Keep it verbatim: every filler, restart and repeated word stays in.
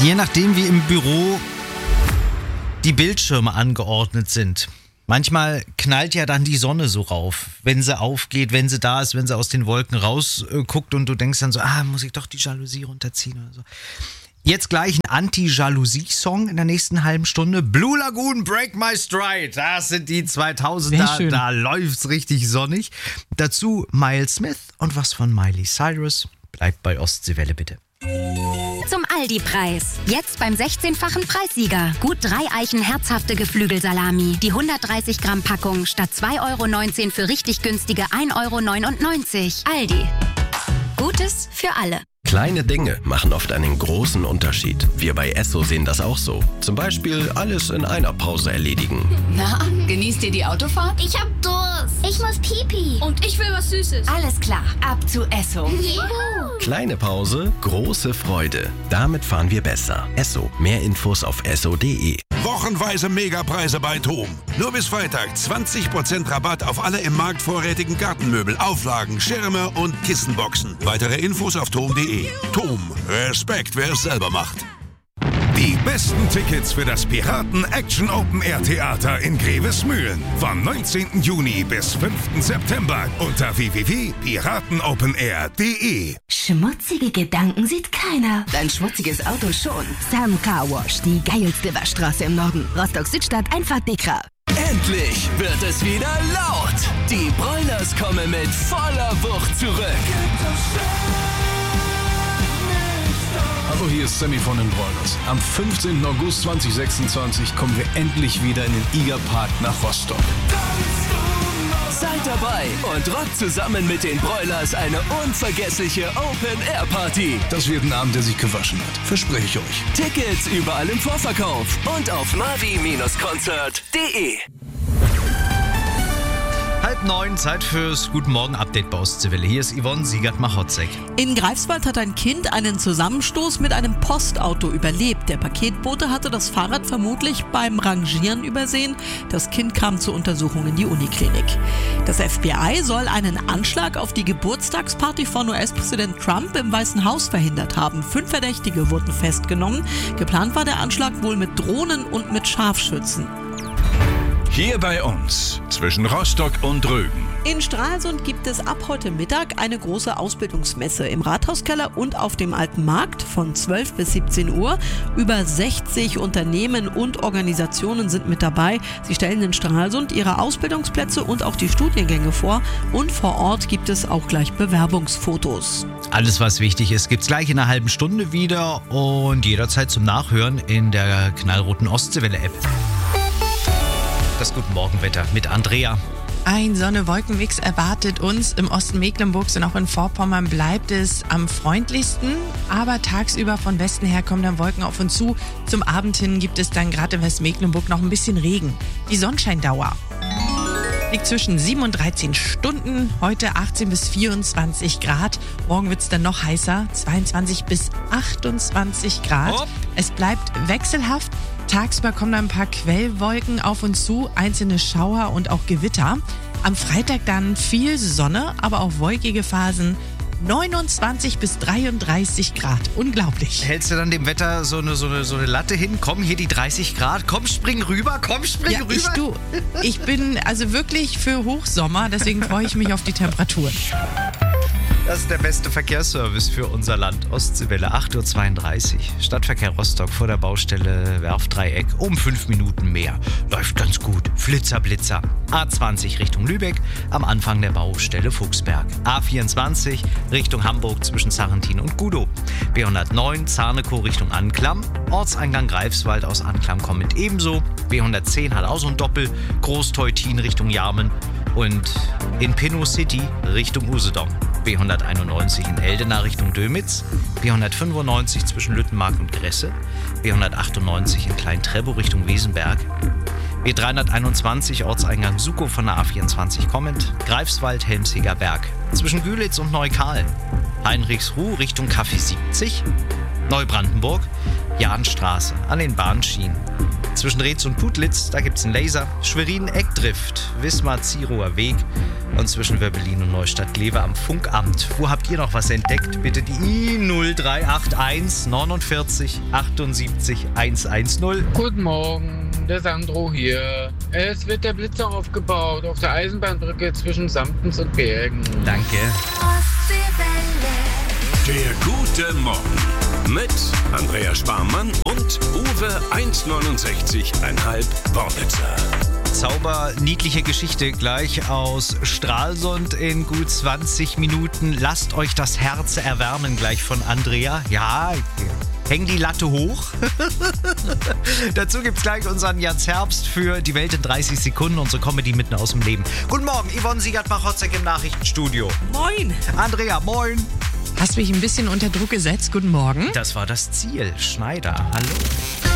Je nachdem, wie im Büro die Bildschirme angeordnet sind. Manchmal knallt ja dann die Sonne so rauf, wenn sie aufgeht, wenn sie da ist, wenn sie aus den Wolken rausguckt und du denkst dann so, ah, muss ich doch die Jalousie runterziehen oder so. Jetzt gleich ein Anti-Jalousie-Song in der nächsten halben Stunde. Blue Lagoon, Break My Stride. Das sind die zweitausender, da läuft's richtig sonnig. Dazu Miles Smith und was von Miley Cyrus. Bleibt bei Ostseewelle bitte. Zum Aldi-Preis. Jetzt beim sechzehnfachen Preissieger. Gut drei Eichen herzhafte Geflügelsalami. Die hundertdreißig Gramm Packung statt zwei Euro neunzehn für richtig günstige ein Euro neunundneunzig. Aldi. Gutes für alle. Kleine Dinge machen oft einen großen Unterschied. Wir bei Esso sehen das auch so. Zum Beispiel alles in einer Pause erledigen. Na, genießt ihr die Autofahrt? Ich hab Durst. Ich muss Pipi. Und ich will was Süßes. Alles klar, ab zu Esso. Juhu. Kleine Pause, große Freude. Damit fahren wir besser. Esso. Mehr Infos auf esso punkt de. Wochenweise Megapreise bei TOM. Nur bis Freitag zwanzig Prozent Rabatt auf alle im Markt vorrätigen Gartenmöbel, Auflagen, Schirme und Kissenboxen. Weitere Infos auf tom punkt de. TOM. Respekt, wer es selber macht. Die besten Tickets für das Piraten Action Open Air Theater in Grevesmühlen vom neunzehnten Juni bis fünften September unter w w w punkt piratenopenair punkt de. Schmutzige Gedanken sieht keiner. Dein schmutziges Auto schon. Sam Car Wash, die geilste Waschstraße im Norden. Rostock-Südstadt, Einfahrt Dekra. Endlich wird es wieder laut. Die Broilers kommen mit voller Wucht zurück. Hallo, hier ist Sammy von den Broilers. Am fünfzehnten August zweitausendsechsundzwanzig kommen wir endlich wieder in den Igerpark nach Rostock. Seid dabei und rockt zusammen mit den Broilers eine unvergessliche Open-Air-Party. Das wird ein Abend, der sich gewaschen hat. Verspreche ich euch. Tickets überall im Vorverkauf und auf mavi Konzert punkt de. Halb neun, Zeit fürs Guten Morgen Update bei Ostseewelle. Hier ist Yvonne Siegert-Machotzek. In Greifswald hat ein Kind einen Zusammenstoß mit einem Postauto überlebt. Der Paketbote hatte das Fahrrad vermutlich beim Rangieren übersehen. Das Kind kam zur Untersuchung in die Uniklinik. Das F B I soll einen Anschlag auf die Geburtstagsparty von U S-Präsident Trump im Weißen Haus verhindert haben. Fünf Verdächtige wurden festgenommen. Geplant war der Anschlag wohl mit Drohnen und mit Scharfschützen. Hier bei uns, zwischen Rostock und Rügen. In Stralsund gibt es ab heute Mittag eine große Ausbildungsmesse im Rathauskeller und auf dem Alten Markt von zwölf bis siebzehn Uhr. Über sechzig Unternehmen und Organisationen sind mit dabei. Sie stellen in Stralsund ihre Ausbildungsplätze und auch die Studiengänge vor. Und vor Ort gibt es auch gleich Bewerbungsfotos. Alles, was wichtig ist, gibt's gleich in einer halben Stunde wieder und jederzeit zum Nachhören in der knallroten Ostseewelle-App. Das Guten Morgenwetter mit Andrea. Ein Sonne-Wolken-Mix erwartet uns. Im Osten Mecklenburgs und auch in Vorpommern bleibt es am freundlichsten. Aber tagsüber von Westen her kommen dann Wolken auf uns zu. Zum Abend hin gibt es dann gerade in Westmecklenburg noch ein bisschen Regen. Die Sonnenscheindauer liegt zwischen sieben und dreizehn Stunden. Heute achtzehn bis vierundzwanzig Grad. Morgen wird es dann noch heißer. zweiundzwanzig bis achtundzwanzig Grad. Oh. Es bleibt wechselhaft. Tagsüber kommen ein paar Quellwolken auf uns zu, einzelne Schauer und auch Gewitter. Am Freitag dann viel Sonne, aber auch wolkige Phasen. neunundzwanzig bis dreiunddreißig Grad. Unglaublich. Hältst du dann dem Wetter so eine, so eine, so eine Latte hin? Komm, hier die dreißig Grad. Komm, spring rüber. Komm, spring ja, rüber. Ich, du, ich bin also wirklich für Hochsommer, deswegen freue ich mich auf die Temperaturen. Das ist der beste Verkehrsservice für unser Land. Ostseewelle, acht Uhr zweiunddreißig. Stadtverkehr Rostock vor der Baustelle Werftdreieck. Um fünf Minuten mehr. Läuft ganz gut. Flitzer, Blitzer. A zwanzig Richtung Lübeck. Am Anfang der Baustelle Fuchsberg. A vierundzwanzig Richtung Hamburg zwischen Sarrentin und Gudow. B hundertneun Zarnekow Richtung Anklam. Ortseingang Greifswald aus Anklam kommend ebenso. B hundertzehn hat auch so ein Doppel. Großteutin Richtung Jarmen. Und in Pinnow City Richtung Usedom. B hunderteinundneunzig in Eldena Richtung Dömitz, B hundertfünfundneunzig zwischen Lüttenmark und Gresse, B hundertachtundneunzig in Klein-Trebow Richtung Wesenberg, B dreihunderteinundzwanzig Ortseingang Sukow von der A vierundzwanzig kommend, Greifswald Helmsiger Berg, zwischen Gülitz und Neukahlen, Heinrichsruh Richtung Kaffee siebzig, Neubrandenburg, Jahnstraße an den Bahnschienen. Zwischen Reetz und Putlitz, da gibt's einen Laser. Schwerin Eckdrift, Wismar-Zierower Weg. Und zwischen Wöbbelin und Neustadt-Glewe am Funkamt. Wo habt ihr noch was entdeckt? Bitte die I null drei acht eins neunundvierzig achtundsiebzig hundertzehn. Guten Morgen, der Sandro hier. Es wird der Blitzer aufgebaut auf der Eisenbahnbrücke zwischen Sampens und Bergen. Danke. Der gute Morgen mit Andrea Sparmann und Uwe eins neunundsechzig Komma fünf Wornitzer. Zauber, niedliche Geschichte gleich aus Stralsund in gut zwanzig Minuten. Lasst euch das Herz erwärmen gleich von Andrea. Ja, häng die Latte hoch. Dazu gibt's gleich unseren Jans Herbst für die Welt in dreißig Sekunden, unsere Comedy mitten aus dem Leben. Guten Morgen, Yvonne Siegert-Machotzek im Nachrichtenstudio. Moin. Andrea, moin. Hast mich ein bisschen unter Druck gesetzt. Guten Morgen. Das war das Ziel. Schneider, hallo.